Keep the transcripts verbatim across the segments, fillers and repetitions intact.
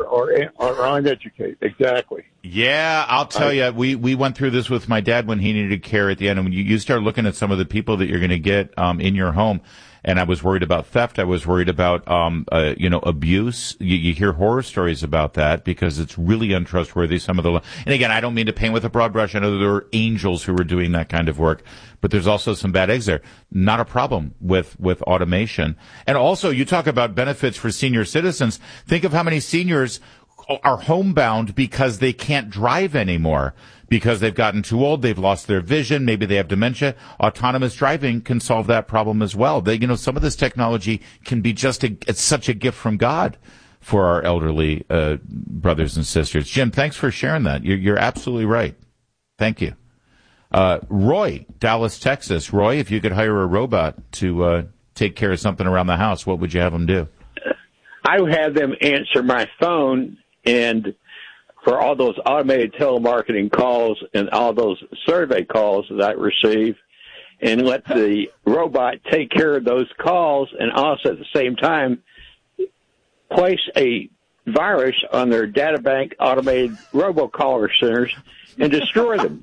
or, or uneducated. Exactly. Yeah, I'll tell you, we, we went through this with my dad when he needed care at the end. And when you, you start looking at some of the people that you're going to get um, in your home, and I was worried about theft. I was worried about, um, uh, you know, abuse. You, you hear horror stories about that because it's really untrustworthy. Some of the, and again, I don't mean to paint with a broad brush. I know there are angels who are doing that kind of work, but there's also some bad eggs there. Not a problem with, with automation. And also, you talk about benefits for senior citizens. Think of how many seniors are homebound because they can't drive anymore. Because they've gotten too old, they've lost their vision, maybe they have dementia. Autonomous driving can solve that problem as well. They, you know, some of this technology can be just a, it's such a gift from God for our elderly uh, brothers and sisters. Jim, thanks for sharing that. You're, you're absolutely right. Thank you. Uh, Roy, Dallas, Texas. Roy, if you could hire a robot to uh, take care of something around the house, what would you have them do? I would have them answer my phone, and for all those automated telemarketing calls and all those survey calls that I receive, and let the robot take care of those calls, and also at the same time place a virus on their data bank automated robocaller centers and destroy them.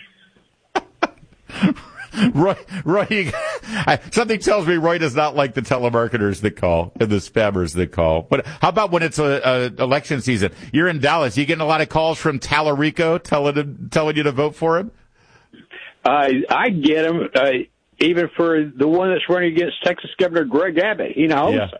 Roy, Roy, you, I, something tells me Roy does not like the telemarketers that call and the spammers that call. But how about when it's a, a election season? You're in Dallas. You getting a lot of calls from Tallarico telling him, telling you to vote for him? Uh, I get them, uh, even for the one that's running against Texas Governor Greg Abbott. You know, yeah.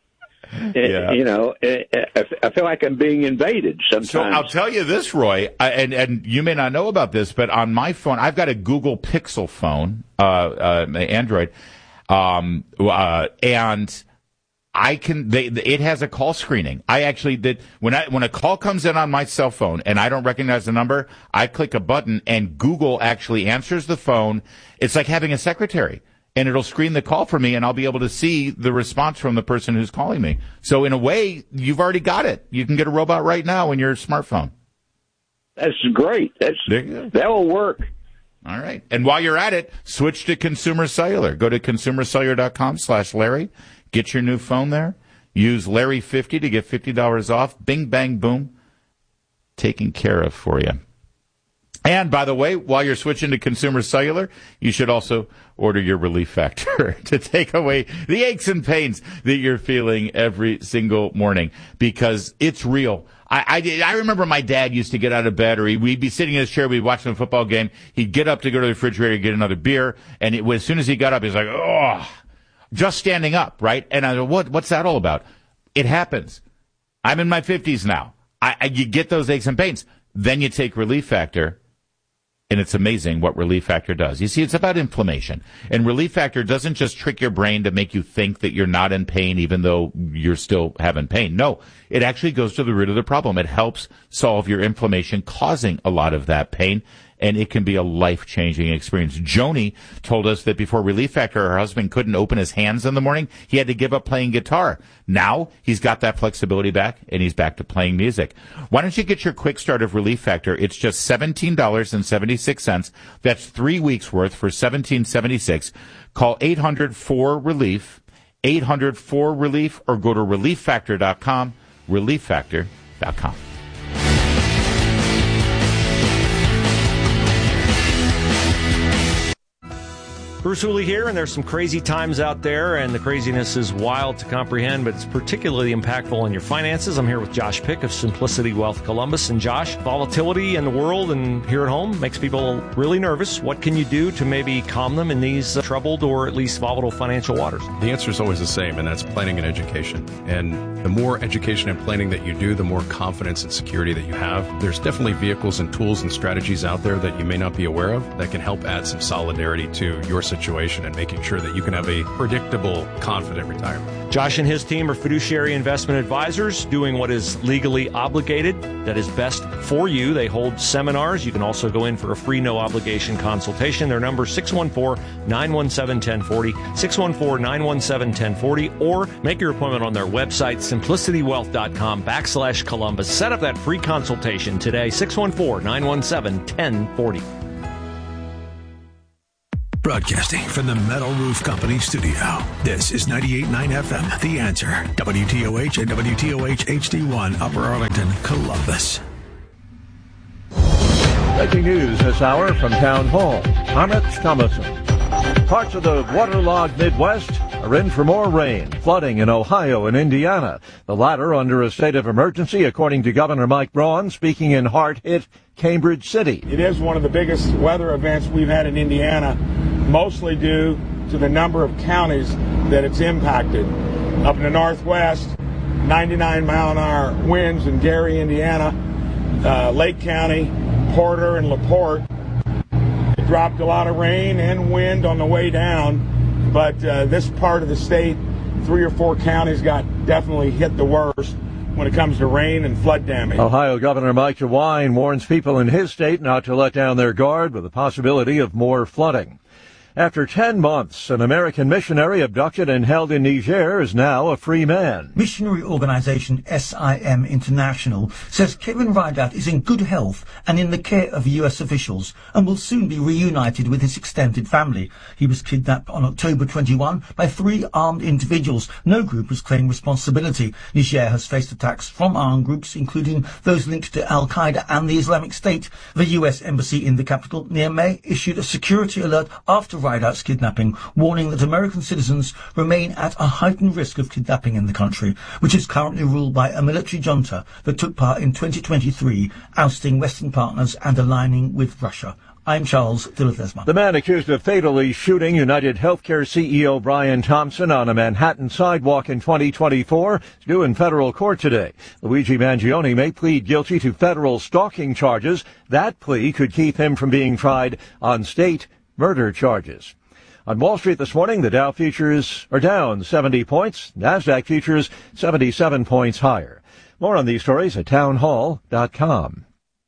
Yeah. You know, I feel like I'm being invaded sometimes. So I'll tell you this, Roy, and and you may not know about this, but on my phone, I've got a Google Pixel phone, uh, uh Android, um, uh, and I can. They, it has a call screening. I actually did when I when a call comes in on my cell phone and I don't recognize the number, I click a button and Google actually answers the phone. It's like having a secretary. And it'll screen the call for me, and I'll be able to see the response from the person who's calling me. So in a way, you've already got it. You can get a robot right now in your smartphone. That's great. That's that will work. All right. And while you're at it, switch to Consumer Cellular. Go to consumercellular.com slash Larry. Get your new phone there. Use Larry fifty to get fifty dollars off. Bing, bang, boom. Taken care of for you. And, by the way, while you're switching to Consumer Cellular, you should also order your Relief Factor to take away the aches and pains that you're feeling every single morning, because it's real. I, I, I remember my dad used to get out of bed, or he, we'd be sitting in his chair, we'd be watching a football game, he'd get up to go to the refrigerator, get another beer, and it, as soon as he got up, he's like, oh, just standing up, right? And I go, what, what's that all about? It happens. I'm in my fifties now. I, I, you get those aches and pains. Then you take Relief Factor. And it's amazing what Relief Factor does. You see, it's about inflammation. And Relief Factor doesn't just trick your brain to make you think that you're not in pain even though you're still having pain. No, it actually goes to the root of the problem. It helps solve your inflammation causing a lot of that pain. And it can be a life-changing experience. Joni told us that before Relief Factor, her husband couldn't open his hands in the morning. He had to give up playing guitar. Now, he's got that flexibility back, and he's back to playing music. Why don't you get your quick start of Relief Factor? It's just seventeen dollars and seventy-six cents. That's three weeks' worth for seventeen dollars and seventy-six cents. Call eight hundred four relief, eight hundred four relief, or go to relief factor dot com, relief factor dot com. Bruce Hooley here, and there's some crazy times out there, and the craziness is wild to comprehend, but it's particularly impactful on your finances. I'm here with Josh Pick of Simplicity Wealth Columbus. And Josh, volatility in the world and here at home makes people really nervous. What can you do to maybe calm them in these uh, troubled or at least volatile financial waters? The answer is always the same, and that's planning and education. And the more education and planning that you do, the more confidence and security that you have. There's definitely vehicles and tools and strategies out there that you may not be aware of that can help add some solidarity to your situation and making sure that you can have a predictable, confident retirement. Josh and his team are fiduciary investment advisors doing what is legally obligated, that is best for you. They hold seminars. You can also go in for a free, no-obligation consultation. Their number is six one four, nine one seven, one zero four zero, six one four, nine one seven, one zero four zero, or make your appointment on their website, simplicitywealth.com backslash Columbus. Set up that free consultation today, six one four, nine one seven, one zero four zero. Broadcasting from the Metal Roof Company studio. This is ninety-eight point nine F M, The Answer. W T O H and W T O H H D one, Upper Arlington, Columbus. Breaking news this hour from Town Hall. Amit Thomason. Parts of the waterlogged Midwest are in for more rain, flooding in Ohio and Indiana. The latter under a state of emergency, according to Governor Mike Braun, speaking in hard-hit Cambridge City. It is one of the biggest weather events we've had in Indiana, mostly due to the number of counties that it's impacted. Up in the northwest, ninety-nine mile an hour winds in Gary, Indiana, uh, Lake County, Porter, and LaPorte. It dropped a lot of rain and wind on the way down, but uh, this part of the state, three or four counties got definitely hit the worst when it comes to rain and flood damage. Ohio Governor Mike DeWine warns people in his state not to let down their guard with the possibility of more flooding. After ten months, an American missionary abducted and held in Niger is now a free man. Missionary organization S I M International says Kevin Ridat is in good health and in the care of U S officials and will soon be reunited with his extended family. He was kidnapped on October twenty-first by three armed individuals. No group has claimed responsibility. Niger has faced attacks from armed groups, including those linked to Al-Qaeda and the Islamic State. The U S embassy in the capital, Niamey, issued a security alert after Ridat's kidnapping, warning that American citizens remain at a heightened risk of kidnapping in the country, which is currently ruled by a military junta that took part in twenty twenty-three, ousting Western partners and aligning with Russia. I'm Charles Dillethesma. The man accused of fatally shooting United Healthcare C E O Brian Thompson on a Manhattan sidewalk in twenty twenty-four is due in federal court today. Luigi Mangione may plead guilty to federal stalking charges. That plea could keep him from being tried on state murder charges. On Wall Street this morning, the Dow futures are down seventy points. NASDAQ futures seventy-seven points higher. More on these stories at townhall dot com.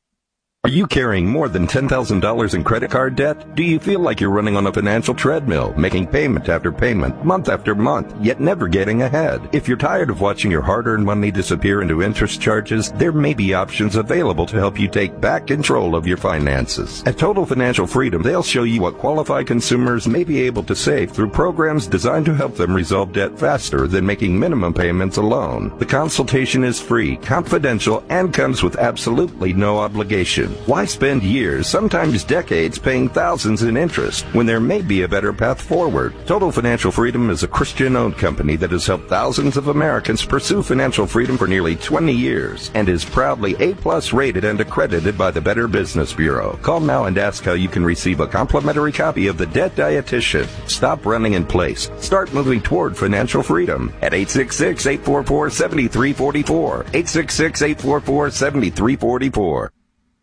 Are you carrying more than ten thousand dollars in credit card debt? Do you feel like you're running on a financial treadmill, making payment after payment, month after month, yet never getting ahead? If you're tired of watching your hard-earned money disappear into interest charges, there may be options available to help you take back control of your finances. At Total Financial Freedom, they'll show you what qualified consumers may be able to save through programs designed to help them resolve debt faster than making minimum payments alone. The consultation is free, confidential, and comes with absolutely no obligation. Why spend years, sometimes decades, paying thousands in interest when there may be a better path forward? Total Financial Freedom is a Christian-owned company that has helped thousands of Americans pursue financial freedom for nearly twenty years and is proudly A-plus rated and accredited by the Better Business Bureau. Call now and ask how you can receive a complimentary copy of The Debt Dietitian. Stop running in place. Start moving toward financial freedom at eight six six, eight four four, seven three four four, eight six six, eight four four, seven three four four.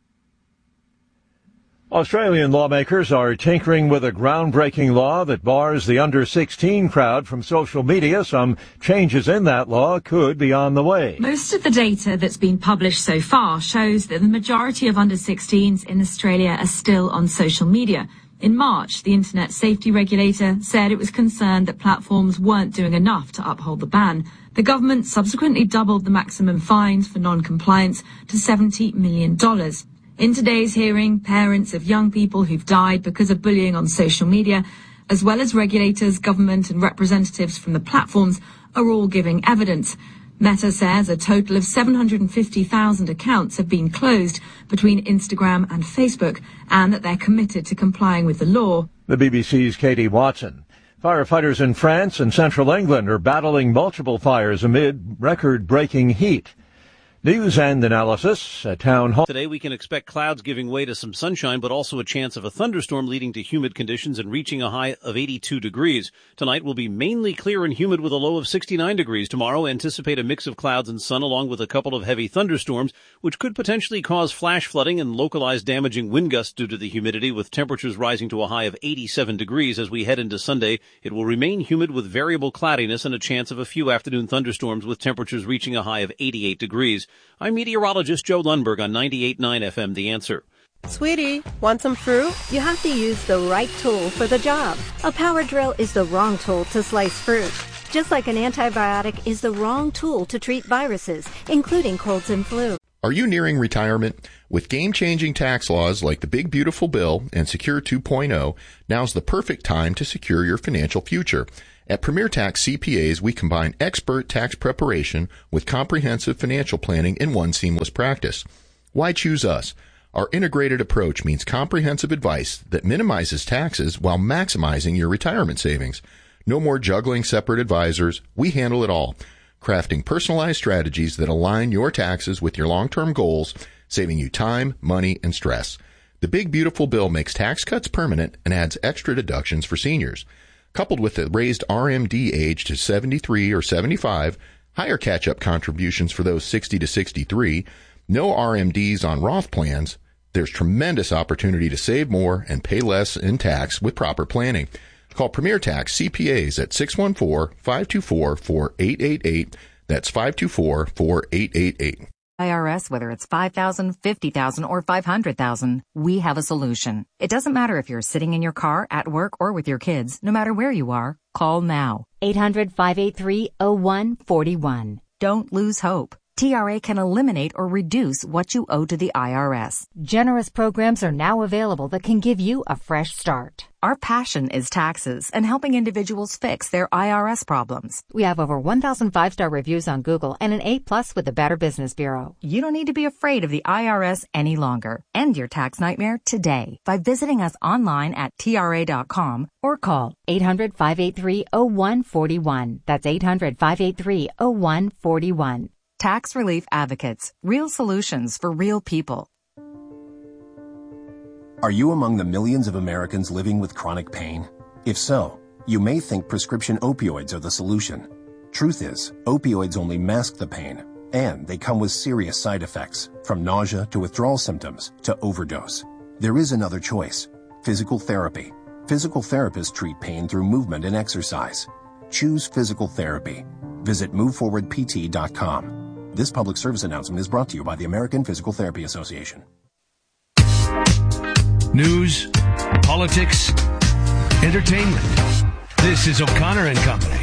Australian lawmakers are tinkering with a groundbreaking law that bars the under sixteen crowd from social media. Some changes in that law could be on the way. Most of the data that's been published so far shows that the majority of under sixteens in Australia are still on social media. In March, the Internet Safety Regulator said it was concerned that platforms weren't doing enough to uphold the ban. The government subsequently doubled the maximum fines for non-compliance to seventy million dollars. In today's hearing, parents of young people who've died because of bullying on social media, as well as regulators, government and representatives from the platforms, are all giving evidence. Meta says a total of seven hundred fifty thousand accounts have been closed between Instagram and Facebook, and that they're committed to complying with the law. The B B C's Katie Watson. Firefighters in France and central England are battling multiple fires amid record-breaking heat. News and analysis at Town Hall. Today we can expect clouds giving way to some sunshine, but also a chance of a thunderstorm leading to humid conditions and reaching a high of eighty-two degrees. Tonight will be mainly clear and humid with a low of sixty-nine degrees. Tomorrow anticipate a mix of clouds and sun along with a couple of heavy thunderstorms, which could potentially cause flash flooding and localized damaging wind gusts due to the humidity, with temperatures rising to a high of eighty-seven degrees. As we head into Sunday, it will remain humid with variable cloudiness and a chance of a few afternoon thunderstorms with temperatures reaching a high of eighty-eight degrees. I'm meteorologist Joe Lundberg on ninety-eight point nine F M, The Answer. Sweetie, want some fruit? You have to use the right tool for the job. A power drill is the wrong tool to slice fruit. Just like an antibiotic is the wrong tool to treat viruses, including colds and flu. Are you nearing retirement? With game-changing tax laws like the Big Beautiful Bill and Secure two point oh, now's the perfect time to secure your financial future. At Premier Tax C P As, we combine expert tax preparation with comprehensive financial planning in one seamless practice. Why choose us? Our integrated approach means comprehensive advice that minimizes taxes while maximizing your retirement savings. No more juggling separate advisors. We handle it all, crafting personalized strategies that align your taxes with your long-term goals, saving you time, money, and stress. The Big Beautiful Bill makes tax cuts permanent and adds extra deductions for seniors. Coupled with the raised R M D age to seventy-three or seventy-five, higher catch-up contributions for those sixty to sixty-three, no R M Ds on Roth plans, there's tremendous opportunity to save more and pay less in tax with proper planning. Call Premier Tax C P As at six one four, five two four, four eight eight eight. That's five two four, four eight eight eight. I R S, whether it's five thousand dollars, fifty thousand dollars, or five hundred thousand dollars, we have a solution. It doesn't matter if you're sitting in your car, at work, or with your kids. No matter where you are, call now. eight hundred, five eight three, oh one four one. Don't lose hope. T R A can eliminate or reduce what you owe to the I R S. Generous programs are now available that can give you a fresh start. Our passion is taxes and helping individuals fix their I R S problems. We have over one thousand five-star reviews on Google and an A plus with the Better Business Bureau. You don't need to be afraid of the I R S any longer. End your tax nightmare today by visiting us online at T R A dot com or call eight hundred, five eight three, oh one four one. That's eight hundred, five eight three, oh one four one. Tax Relief Advocates. Real solutions for real people. Are you among the millions of Americans living with chronic pain? If so, you may think prescription opioids are the solution. Truth is, opioids only mask the pain, and they come with serious side effects, from nausea to withdrawal symptoms to overdose. There is another choice: physical therapy. Physical therapists treat pain through movement and exercise. Choose physical therapy. Visit move forward P T dot com. This public service announcement is brought to you by the American Physical Therapy Association. News, politics, entertainment. This is O'Connor and Company.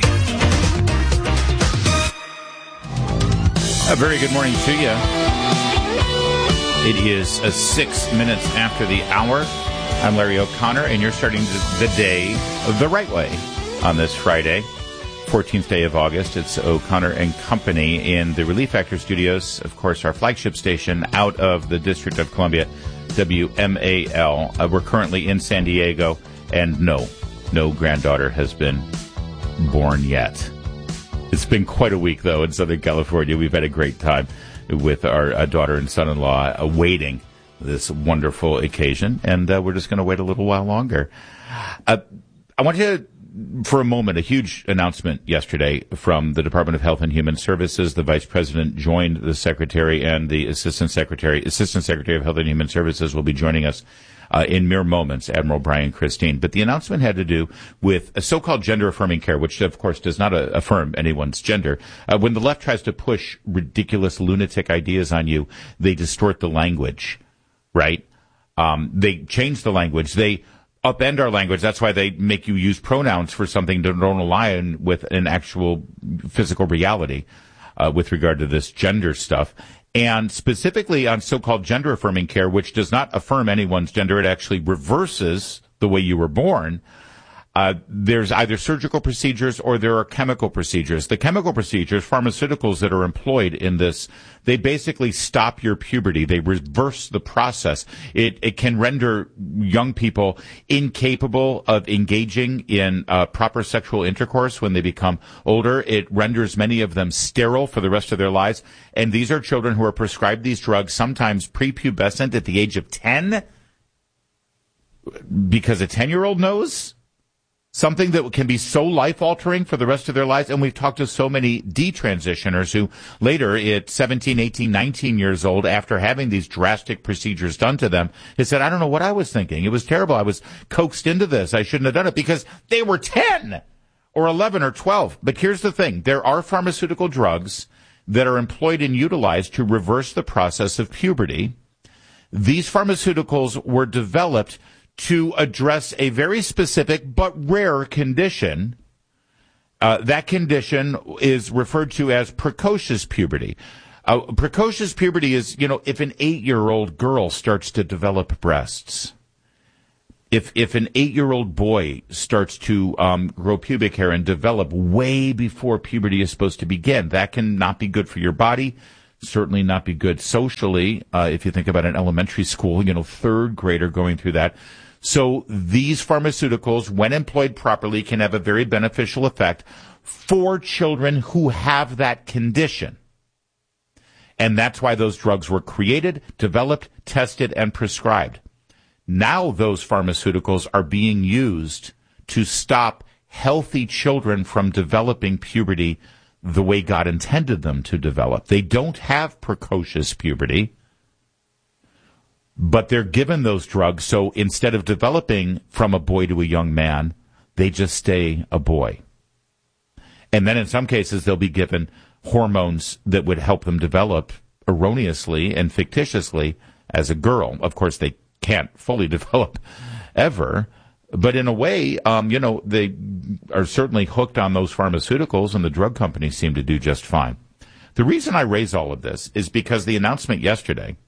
A very good morning to you. It is uh, six minutes after the hour. I'm Larry O'Connor, and you're starting the day the right way on this Friday, fourteenth day of August. It's O'Connor and Company in the Relief Factor Studios, of course, our flagship station out of the District of Columbia, W M A L. Uh, we're currently in San Diego, and no, no granddaughter has been born yet. It's been quite a week, though, in Southern California. We've had a great time with our uh, daughter and son-in-law awaiting this wonderful occasion, and uh, we're just going to wait a little while longer. Uh, I want to For a moment, a huge announcement yesterday from the Department of Health and Human Services. The Vice President joined the Secretary, and the Assistant Secretary, Assistant Secretary of Health and Human Services will be joining us uh, in mere moments, Admiral Brian Christine. But the announcement had to do with a so-called gender-affirming care, which, of course, does not uh, affirm anyone's gender. Uh, when the left tries to push ridiculous, lunatic ideas on you, they distort the language, right? Um, they change the language. They upend our language. That's why they make you use pronouns for something that don't align with an actual physical reality uh, with regard to this gender stuff. And specifically on so-called gender-affirming care, which does not affirm anyone's gender, it actually reverses the way you were born. Uh, there's either surgical procedures or there are chemical procedures. The chemical procedures, pharmaceuticals that are employed in this, they basically stop your puberty. They reverse the process. It, it can render young people incapable of engaging in uh, proper sexual intercourse when they become older. It renders many of them sterile for the rest of their lives. And these are children who are prescribed these drugs, sometimes prepubescent at the age of ten, because a ten-year-old knows something that can be so life-altering for the rest of their lives. And we've talked to so many detransitioners who later at seventeen, eighteen, nineteen years old, after having these drastic procedures done to them, they said, I don't know what I was thinking. It was terrible. I was coaxed into this. I shouldn't have done it, because they were ten or eleven or twelve. But here's the thing. There are pharmaceutical drugs that are employed and utilized to reverse the process of puberty. These pharmaceuticals were developed to address a very specific but rare condition. Uh, that condition is referred to as precocious puberty. Uh, precocious puberty is, you know, if an eight-year-old girl starts to develop breasts, if if an eight-year-old boy starts to um, grow pubic hair and develop way before puberty is supposed to begin, that can not be good for your body, certainly not be good socially. Uh, if you think about an elementary school, you know, third grader going through that. So these pharmaceuticals, when employed properly, can have a very beneficial effect for children who have that condition. And that's why those drugs were created, developed, tested, and prescribed. Now those pharmaceuticals are being used to stop healthy children from developing puberty the way God intended them to develop. They don't have precocious puberty, but they're given those drugs, so instead of developing from a boy to a young man, they just stay a boy. And then in some cases, they'll be given hormones that would help them develop erroneously and fictitiously as a girl. Of course, they can't fully develop ever, but in a way, um, you know, they are certainly hooked on those pharmaceuticals, and the drug companies seem to do just fine. The reason I raise all of this is because the announcement yesterday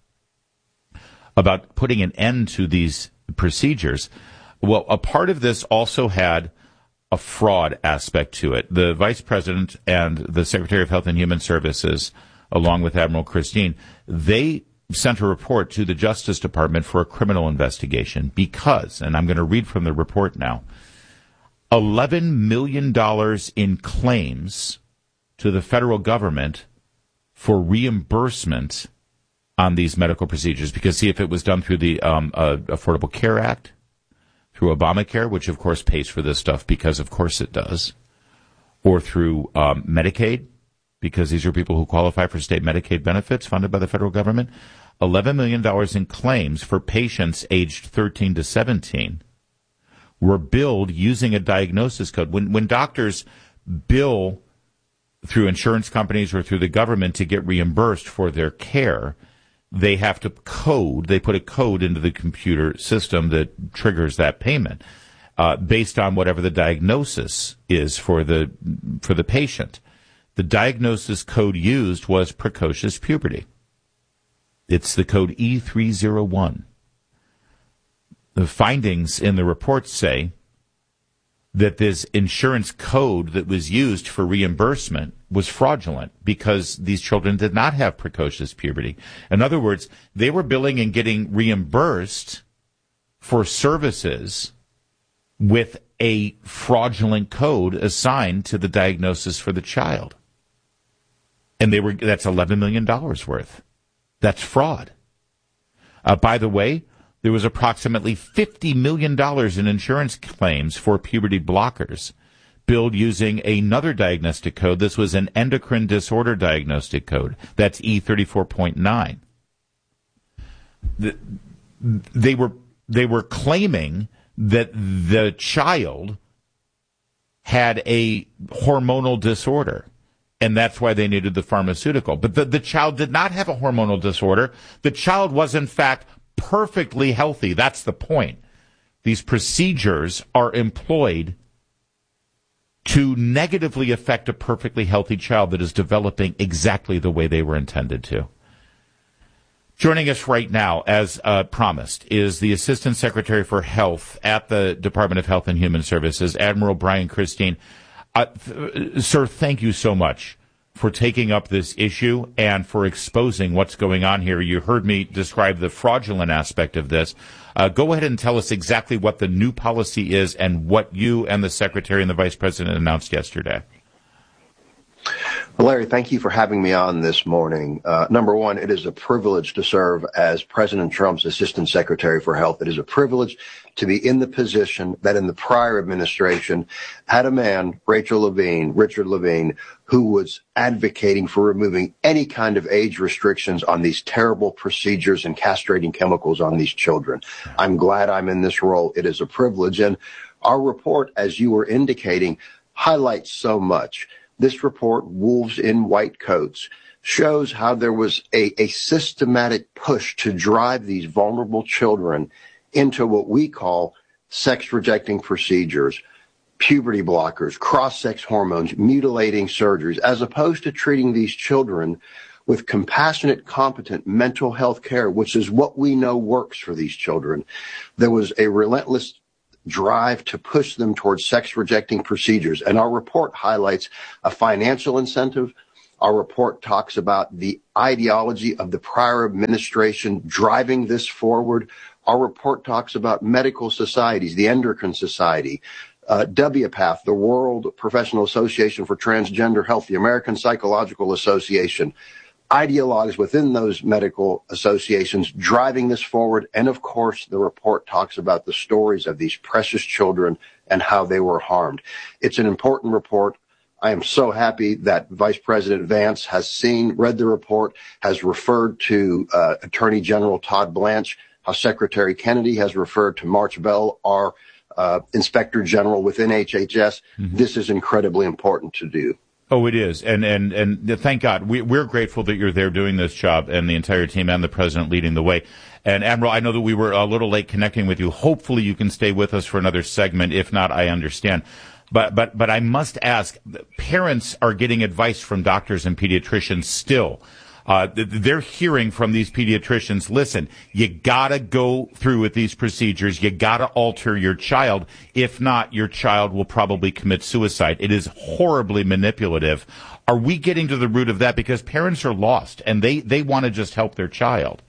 about putting an end to these procedures, well, a part of this also had a fraud aspect to it. The Vice President and the Secretary of Health and Human Services, along with Admiral Christine, they sent a report to the Justice Department for a criminal investigation because, and I'm going to read from the report now, eleven million dollars in claims to the federal government for reimbursement on these medical procedures. Because, see, if it was done through the um, uh, Affordable Care Act, through Obamacare, which of course pays for this stuff because of course it does, or through um, Medicaid, because these are people who qualify for state Medicaid benefits funded by the federal government, eleven million dollars in claims for patients aged thirteen to seventeen were billed using a diagnosis code. When, when doctors bill through insurance companies or through the government to get reimbursed for their care, they have to code, they put a code into the computer system that triggers that payment uh, based on whatever the diagnosis is for the for the patient. The diagnosis code used was precocious puberty. It's the code E three oh one. The findings in the report say that this insurance code that was used for reimbursement was fraudulent because these children did not have precocious puberty. In other words, they were billing and getting reimbursed for services with a fraudulent code assigned to the diagnosis for the child. And they were that's eleven million dollars worth. That's fraud. Uh, by the way, there was approximately fifty million dollars in insurance claims for puberty blockers billed using another diagnostic code. This was an endocrine disorder diagnostic code. That's E thirty-four point nine. The, they were they were claiming that the child had a hormonal disorder, and that's why they needed the pharmaceutical. But the, the child did not have a hormonal disorder. The child was, in fact, perfectly healthy. That's the point. These procedures are employed to negatively affect a perfectly healthy child that is developing exactly the way they were intended to. Joining us right now, as uh, promised, is the Assistant Secretary for Health at the Department of Health and Human Services, Admiral Brian Christine. Uh, th- sir, thank you so much for taking up this issue and for exposing what's going on here. You heard me describe the fraudulent aspect of this. Uh, go ahead and tell us exactly what the new policy is and what you and the Secretary and the Vice President announced yesterday. Well, Larry, thank you for having me on this morning. Uh, number one, it is a privilege to serve as President Trump's Assistant Secretary for Health. It is a privilege to be in the position that in the prior administration had a man, Rachel Levine, Richard Levine, who was advocating for removing any kind of age restrictions on these terrible procedures and castrating chemicals on these children. I'm glad I'm in this role. It is a privilege. And our report, as you were indicating, highlights so much. This report, Wolves in White Coats, shows how there was a, a systematic push to drive these vulnerable children into what we call sex-rejecting procedures, puberty blockers, cross-sex hormones, mutilating surgeries, as opposed to treating these children with compassionate, competent mental health care, which is what we know works for these children. There was a relentless drive to push them towards sex-rejecting procedures. And our report highlights a financial incentive. Our report talks about the ideology of the prior administration driving this forward. Our report talks about medical societies, the Endocrine Society, uh, W PATH, the World Professional Association for Transgender Health, the American Psychological Association, ideologues within those medical associations driving this forward. And of course, the report talks about the stories of these precious children and how they were harmed. It's an important report. I am so happy that Vice President Vance has seen, read the report, has referred to uh, Attorney General Todd Blanche, how Secretary Kennedy has referred to March Bell, our uh, Inspector General within H H S. Mm-hmm. This is incredibly important to do. Oh, it is. And, and, and thank God. We, we're grateful that you're there doing this job, and the entire team and the president leading the way. And Admiral, I know that we were a little late connecting with you. Hopefully you can stay with us for another segment. If not, I understand. But, but, but I must ask, parents are getting advice from doctors and pediatricians still. Uh, they're hearing from these pediatricians, listen, you gotta go through with these procedures. You gotta alter your child. If not, your child will probably commit suicide. It is horribly manipulative. Are we getting to the root of that? Because parents are lost and they, they want to just help their child.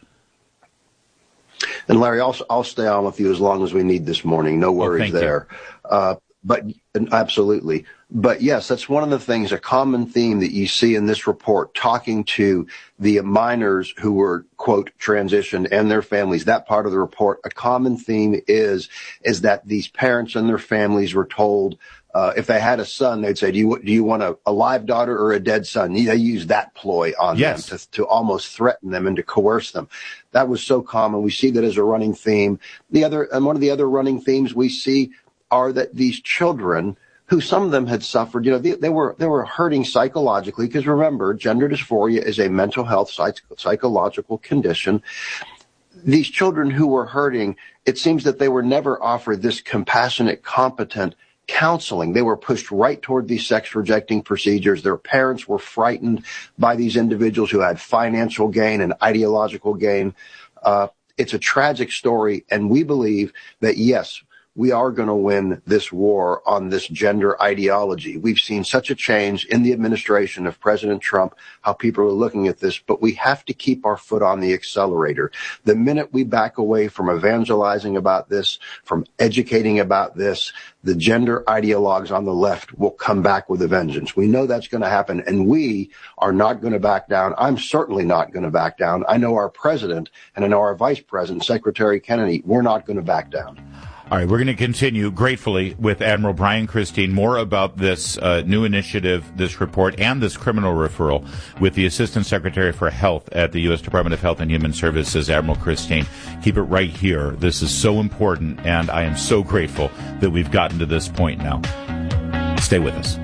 And Larry, I'll, I'll stay on with you as long as we need this morning. No worries well, there. Uh, but absolutely. But yes, that's one of the things, a common theme that you see in this report, talking to the minors who were, quote, transitioned and their families. That part of the report, a common theme is, is that these parents and their families were told, uh, if they had a son, they'd say, do you, do you want a, a live daughter or a dead son? They use that ploy on yes. them to, to almost threaten them and to coerce them. That was so common. We see that as a running theme. The other, and one of the other running themes we see are that these children, who some of them had suffered, you know, they, they were they were hurting psychologically, because remember, gender dysphoria is a mental health psych- psychological condition. These children who were hurting, it seems that they were never offered this compassionate, competent counseling. They were pushed right toward these sex-rejecting procedures. Their parents were frightened by these individuals who had financial gain and ideological gain. Uh, it's a tragic story, and we believe that, yes, we are going to win this war on this gender ideology. We've seen such a change in the administration of President Trump, how people are looking at this, but we have to keep our foot on the accelerator. The minute we back away from evangelizing about this, from educating about this, the gender ideologues on the left will come back with a vengeance. We know that's going to happen, and we are not going to back down. I'm certainly not going to back down. I know our president, and I know our vice president, Secretary Kennedy, we're not going to back down. All right, we're going to continue gratefully with Admiral Brian Christine more about this uh, new initiative, this report, and this criminal referral with the Assistant Secretary for Health at the U S Department of Health and Human Services, Admiral Christine. Keep it right here. This is so important, and I am so grateful that we've gotten to this point now. Stay with us.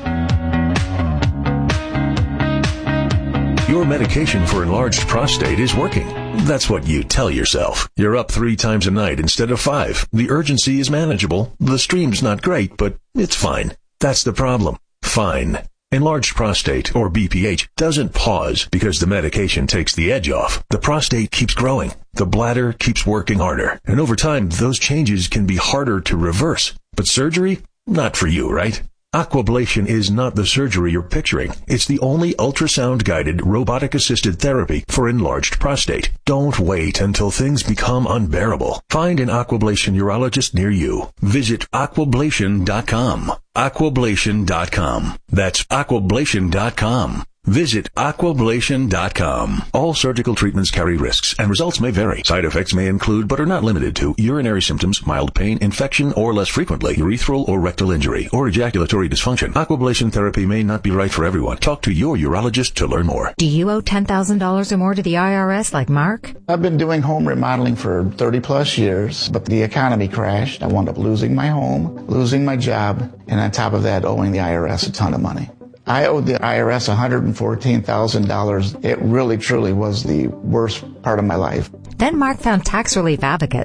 Your medication for enlarged prostate is working. That's what you tell yourself. You're up three times a night instead of five. The urgency is manageable. The stream's not great, but it's fine. That's the problem. Fine. Enlarged prostate, or B P H, doesn't pause because the medication takes the edge off. The prostate keeps growing. The bladder keeps working harder. And over time, those changes can be harder to reverse. But surgery? Not for you, right? Aquablation is not the surgery you're picturing. It's the only ultrasound-guided, robotic-assisted therapy for enlarged prostate. Don't wait until things become unbearable. Find an Aquablation urologist near you. Visit aquablation dot com. aquablation dot com. That's aquablation dot com. Visit aquablation dot com. All surgical treatments carry risks, and results may vary. Side effects may include, but are not limited to, urinary symptoms, mild pain, infection, or less frequently, urethral or rectal injury, or ejaculatory dysfunction. Aquablation therapy may not be right for everyone. Talk to your urologist to learn more. Do you owe ten thousand dollars or more to the I R S like Mark? I've been doing home remodeling for thirty plus years, but the economy crashed. I wound up losing my home, losing my job, and on top of that, owing the I R S a ton of money. I owed the I R S one hundred fourteen thousand dollars. It really, truly was the worst part of my life. Then Mark found tax relief advocates.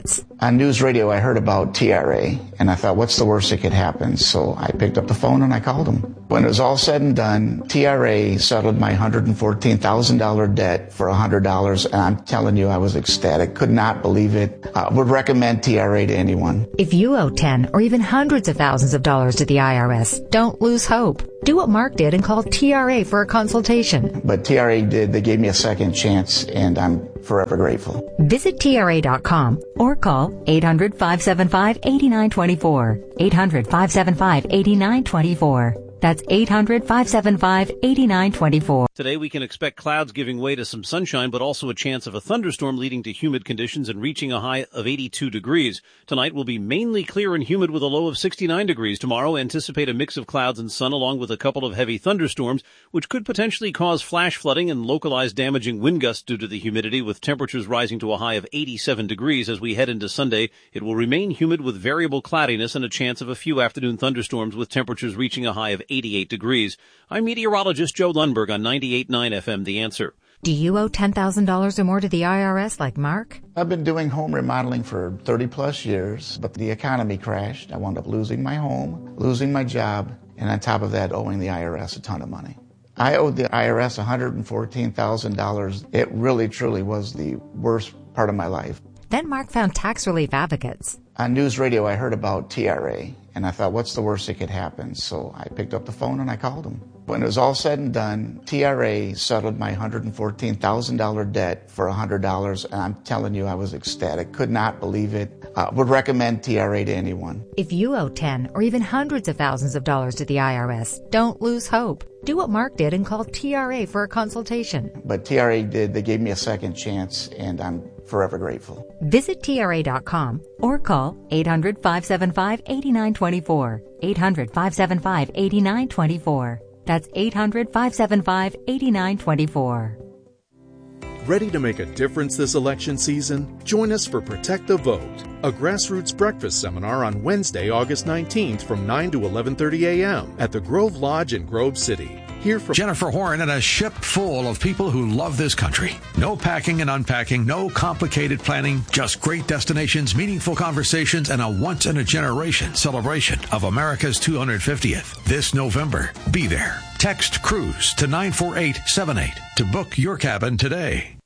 On news radio, I heard about T R A, and I thought, what's the worst that could happen? So I picked up the phone and I called them. When it was all said and done, T R A settled my one hundred fourteen thousand dollars debt for one hundred dollars, and I'm telling you, I was ecstatic. Could not believe it. I would recommend T R A to anyone. If you owe ten or even hundreds of thousands of dollars to the I R S, don't lose hope. Do what Mark did and call T R A for a consultation. But T R A did. They gave me a second chance, and I'm forever grateful. Visit T R A dot com or call eight hundred, five seven five, eight nine two four. eight hundred, five seven five, eight nine two four. That's eight hundred, five seven five, eight nine two four. Today we can expect clouds giving way to some sunshine, but also a chance of a thunderstorm leading to humid conditions and reaching a high of eighty-two degrees. Tonight will be mainly clear and humid with a low of sixty-nine degrees. Tomorrow anticipate a mix of clouds and sun along with a couple of heavy thunderstorms, which could potentially cause flash flooding and localized damaging wind gusts due to the humidity, with temperatures rising to a high of eighty-seven degrees. As we head into Sunday, it will remain humid with variable cloudiness and a chance of a few afternoon thunderstorms with temperatures reaching a high of eighty-eight degrees. I'm meteorologist Joe Lundberg on ninety-eight point nine F M, The Answer. Do you owe ten thousand dollars or more to the I R S like Mark? I've been doing home remodeling for thirty plus years, but the economy crashed. I wound up losing my home, losing my job, and on top of that, owing the I R S a ton of money. I owed the I R S one hundred fourteen thousand dollars. It really, truly was the worst part of my life. Then Mark found tax relief advocates. On news radio, I heard about T R A, and I thought, what's the worst that could happen? So I picked up the phone and I called them. When it was all said and done, T R A settled my one hundred fourteen thousand dollars debt for one hundred dollars, and I'm telling you, I was ecstatic. Could not believe it. Uh, would recommend T R A to anyone. If you owe ten or even hundreds of thousands of dollars to the I R S, don't lose hope. Do what Mark did and call T R A for a consultation. But T R A did. They gave me a second chance, and I'm forever grateful. Visit T R A dot com or call eight hundred, five seven five, eight nine two four. eight hundred, five seven five, eight nine two four. That's eight hundred, five seven five, eight nine two four. Ready to make a difference this election season? Join us for Protect the Vote, a grassroots breakfast seminar on Wednesday, August nineteenth from nine to eleven thirty a.m. at the Grove Lodge in Grove City. Hear from Jennifer Horn and a ship full of people who love this country. No packing and unpacking, no complicated planning, just great destinations, meaningful conversations, and a once-in-a-generation celebration of America's two hundred fiftieth. This November, be there. Text CRUISE to nine four eight seven eight to book your cabin today.